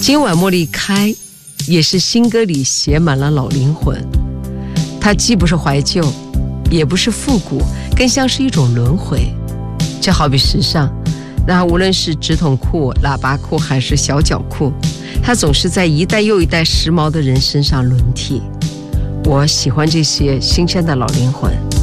今晚茉莉开也是新歌里写满了老灵魂，它既不是怀旧，也不是复古，更像是一种轮回。就好比时尚，那无论是直筒裤、喇叭裤还是小脚裤，它总是在一代又一代时髦的人身上轮替。我喜欢这些新鲜的老灵魂。